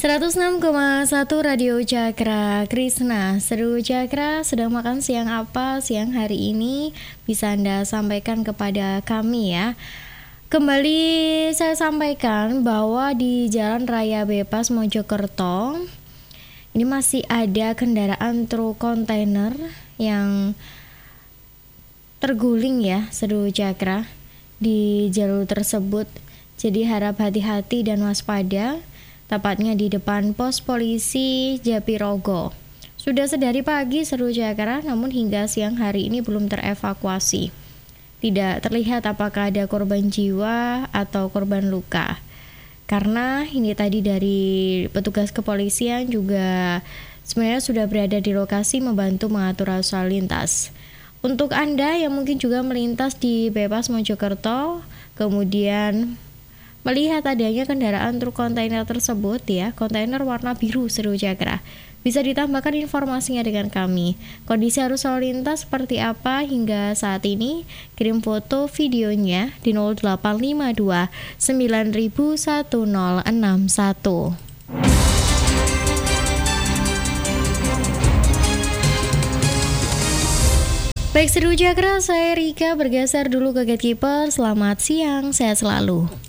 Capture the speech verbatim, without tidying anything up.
seratus enam koma satu Radio Cakra Krisna. Seru Cakra, sedang makan siang apa siang hari ini? Bisa Anda sampaikan kepada kami ya. Kembali saya sampaikan bahwa di Jalan Raya Bebas Mojokerto ini masih ada kendaraan truk kontainer yang terguling ya, Seru Cakra, di jalur tersebut. Jadi harap hati-hati dan waspada. Tepatnya di depan pos polisi Japirogo. Sudah sedari pagi Seru Cakra, namun hingga siang hari ini belum terevakuasi. Tidak terlihat apakah ada korban jiwa atau korban luka. Karena ini tadi dari petugas kepolisian juga sebenarnya sudah berada di lokasi membantu mengatur arus lalu lintas. Untuk Anda yang mungkin juga melintas di Bebas Mojokerto, kemudian melihat adanya kendaraan truk kontainer tersebut ya, kontainer warna biru Seru Cakra, bisa ditambahkan informasinya dengan kami. Kondisi arus lalu lintas seperti apa hingga saat ini? Kirim foto videonya di nol delapan lima dua sembilan nol satu nol enam satu. Baik Seru Cakra, saya Rika bergeser dulu ke Gatekeeper. Selamat siang, sehat selalu.